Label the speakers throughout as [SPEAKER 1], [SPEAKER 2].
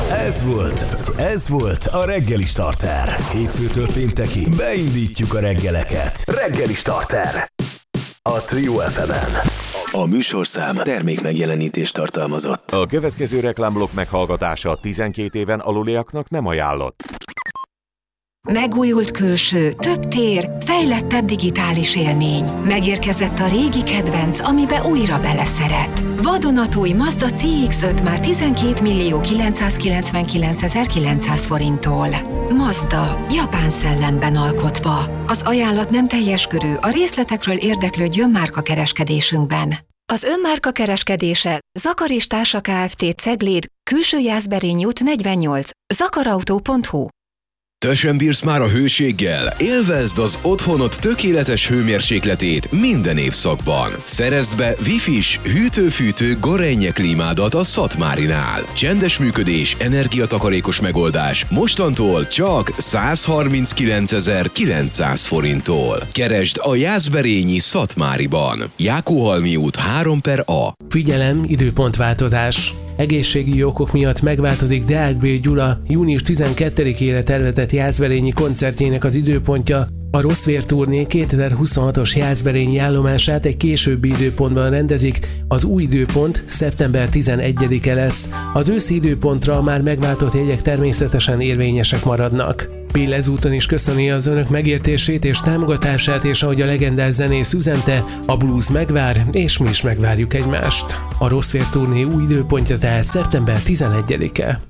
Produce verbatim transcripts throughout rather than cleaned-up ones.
[SPEAKER 1] Ez volt, ez volt a Reggeli Starter. Hétfőtől péntekig beindítjuk a reggeleket. Reggeli Starter. A Trio ef emen. A műsorszám termék megjelenítést tartalmazott.
[SPEAKER 2] A következő reklámblokk meghallgatása tizenkét éven aluliaknak nem ajánlott.
[SPEAKER 3] Megújult külső, több tér, fejlettebb digitális élmény. Megérkezett a régi kedvenc, amibe újra beleszeret. Vadonatúj Mazda cé iksz öt már tizenkét millió kilencszázkilencvenkilencezer-kilencszáz forinttól. Mazda, japán szellemben alkotva. Az ajánlat nem teljes körű, a részletekről érdeklődjön márka kereskedésünkben. Az önmárka kereskedése Zakar és Társa Kft. Cegléd, Külső Jászberény út negyvennyolc, zakarautó pont hu.
[SPEAKER 4] Te sem bírsz már a hőséggel? Élvezd az otthonod tökéletes hőmérsékletét minden évszakban. Szerezd be Wi-Fi-s, hűtő-fűtő Gorenje klímádat a Szatmárinál. Csendes működés, energiatakarékos megoldás. Mostantól csak százharminckilencezer-kilencszáz forinttól. Keresd a Jászberényi Szatmáriban. Jákóhalmi út három per A.
[SPEAKER 5] Figyelem, időpontváltozás. Egészségügyi okok miatt megváltozik Deák B. Gyula június tizenkettedikére tervezett jászberényi koncertjének az időpontja. A Rosszvér turné kétezer-huszonhatos jászberényi állomását egy későbbi időpontban rendezik, az új időpont szeptember tizenegyedike lesz. Az őszi időpontra már megváltott jegyek természetesen érvényesek maradnak. Bill ezúton is köszöni az önök megértését és támogatását, és ahogy a legendás zenész üzente, a blues megvár, és mi is megvárjuk egymást. A Rosszvér turné új időpontja tehát szeptember tizenegyedike.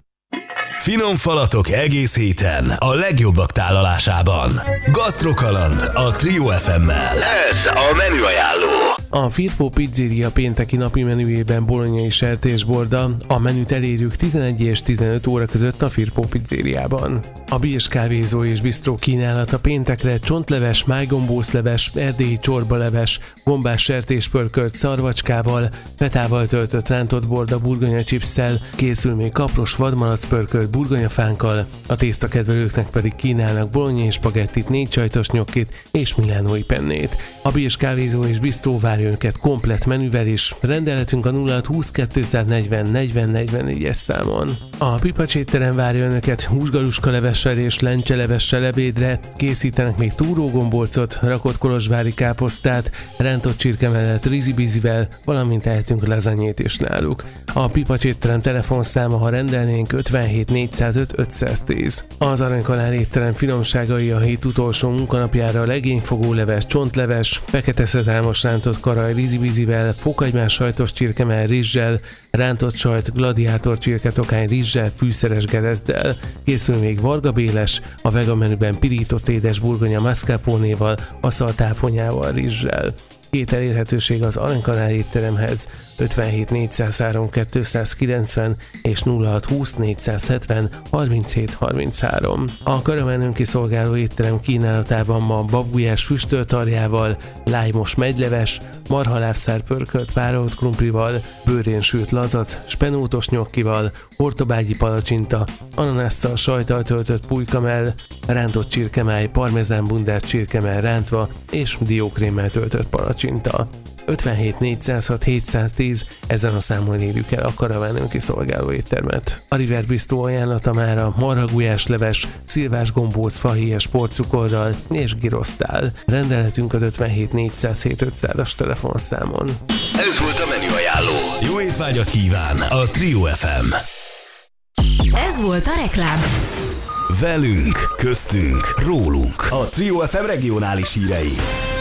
[SPEAKER 1] Finom falatok egész héten a legjobbak tálalásában. Gasztrokaland a Trio ef emmel. Ez a menüajánló.
[SPEAKER 5] A Firpo Pizzeria pénteki napi menüjében bolonyai sertésborda, a menüt elérjük tizenegy és tizenöt óra között a Firpo Pizzeriában. A Birs kávézó és bistró kínálata péntekre csontleves, májgombószleves, erdélyi csorbaleves, gombás sertéspörkölt szarvacskával, fetával töltött rántott borda burgonya chipsszel, készül még kapros vadmalac pörkölt burgonyafánkkal, a tésztakedvelőknek pedig kínálnak bolonyai spagettit, négy csajtos nyokkit és milánói pennét. A Birs kávézó és bistró várja önöket komplett menüvel is, rendeletünk a nulla húsz kétszáznegyven negyven negyvennégyes számon. A Pipacs étterem várja önöket húsgaluska levessel és lencselevessel ebédre, készítenek még túrógombócot, rakott kolozsvári káposztát, rántott csirke mellett rizibizivel, valamint ehetünk lazanyét is náluk. A Pipacs étterem telefonszáma, ha rendelnénk, ötvenhét négyszázöt ötszáztíz. Az Aranykanál étterem finomságai a hét utolsó munkanapjára legényfogóleves, csontleves, fekete szezámos rántott karaj rizibizivel, fókagymás sajtos csirkemell rizssel, rántott sajt, gladiátor csirketokány rizssel, fűszeres gerezdel. Készül még vargabéles, a vega menüben pirított édes burgonya mascarponéval, aszaltáfonyával rizssel. Két elérhetőség az Aranykanál étteremhez, ötvenhét négyszázhárom kétszázkilencven és nulla hat húsz négyszázhetven harminchét harminchárom. A Karamen kiszolgáló étterem kínálatában ma babgulyás füstöltarjával, lájmos megyleves, marhalábszár pörkölt párolt krumplival, bőrén sült lazac, spenótos nyokkival, hortobágyi palacsinta, ananásszal sajttal töltött pulykamell, rántott csirkemáj, parmezán bundás csirkemell rántva és diókrémmel töltött palacsinta. ötvenhét négyszázhat hétszáztíz, ezen a számon érjük el a Karaván kiszolgáló éttermet. A River Bistro ajánlata már a marhagulyás leves, szilvás gombóc fahéjas porcukorral és girosztál. Rendelhetünk az ötvenhét négyszázhét ötszázas telefonszámon.
[SPEAKER 1] Ez volt a menüajánló. Jó étvágyat kíván a Trio ef em.
[SPEAKER 3] Ez volt a reklám.
[SPEAKER 1] Velünk, köztünk, rólunk. A Trio ef em regionális hírei.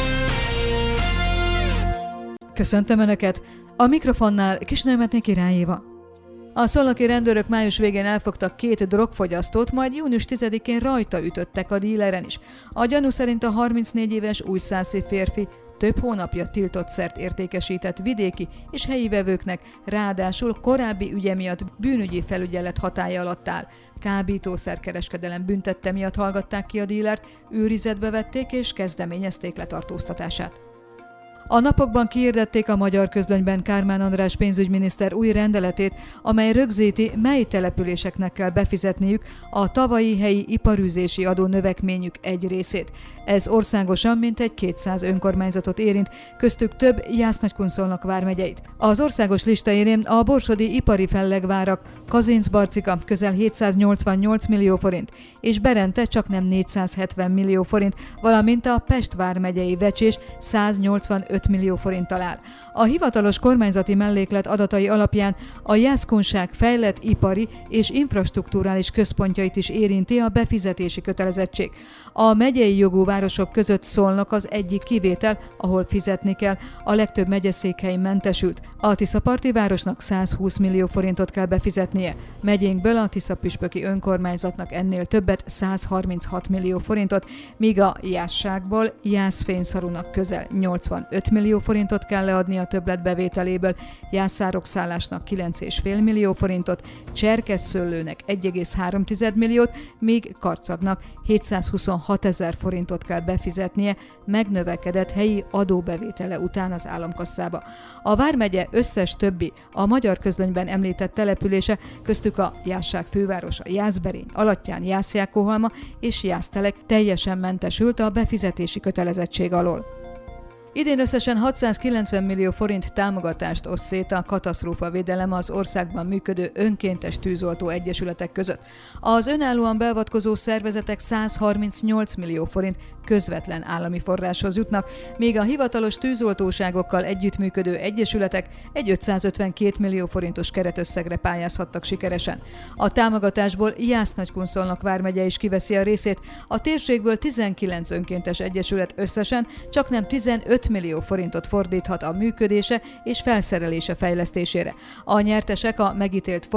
[SPEAKER 6] Köszöntöm Önöket! A mikrofonnál Kisnőmetné Király Éva. A szolnoki rendőrök május végén elfogtak két drogfogyasztót, majd június tizedikén rajta ütöttek a díleren is. A gyanú szerint a harmincnégy éves újszászi férfi több hónapja tiltott szert értékesített vidéki és helyi vevőknek, ráadásul korábbi ügye miatt bűnügyi felügyelet hatálya alatt áll. Kábítószerkereskedelem büntette miatt hallgatták ki a dílert, őrizetbe vették és kezdeményezték letartóztatását. A napokban kihirdették a Magyar Közlönyben Kármán András pénzügyminiszter új rendeletét, amely rögzíti, mely településeknek kell befizetniük a tavalyi helyi iparűzési adó növekményük egy részét. Ez országosan mintegy kétszáz önkormányzatot érint, köztük több Jász-Nagykunszolnok vármegyeit. Az országos lista élén a borsodi ipari fellegvárak, Kazincbarcika közel hétszáznyolcvannyolc millió forint, és Berente csaknem négyszázhetven millió forint, valamint a Pest vármegyei Vecsés száznyolcvanöt millió forinttal áll. A hivatalos kormányzati melléklet adatai alapján a jászkunság fejlett ipari és infrastrukturális központjait is érinti a befizetési kötelezettség. A megyei jogú városok között Szolnok az egyik kivétel, ahol fizetni kell, a legtöbb megyeszékhely mentesült. A tiszaparti városnak százhúsz millió forintot kell befizetnie. Megyénkből a tiszapüspöki önkormányzatnak ennél többet, százharminchat millió forintot, míg a Jászságból Jászfényszarunak közel nyolcvanöt millió forintot kell leadni a többletbevételéből, Jászárokszállásnak kilenc egész öt millió forintot, Cserkesszőlőnek egy egész három milliót, míg Karcagnak hétszázhuszonhat ezer forintot kell befizetnie, megnövekedett helyi adóbevétele után az államkasszába. A vármegye összes többi, a Magyar Közlönyben említett települése, köztük a Jászság fővárosa Jászberény, Alattyán, Jászjákóhalma és Jásztelek teljesen mentesült a befizetési kötelezettség alól. Idén összesen hatszázkilencven millió forint támogatást oszt szét a katasztrófavédelem az országban működő önkéntes tűzoltó egyesületek között. Az önállóan beavatkozó szervezetek százharmincnyolc millió forint közvetlen állami forráshoz jutnak, míg a hivatalos tűzoltóságokkal együttműködő egyesületek egy ötszázötvenkét millió forintos keretösszegre pályázhattak sikeresen. A támogatásból Jász-Nagykunszolnok vármegye is kiveszi a részét, a térségből tizenkilenc önkéntes egyesület összesen csaknem tizenöt millió forintot fordíthat a működése és felszerelése fejlesztésére. A nyertesek a megítélt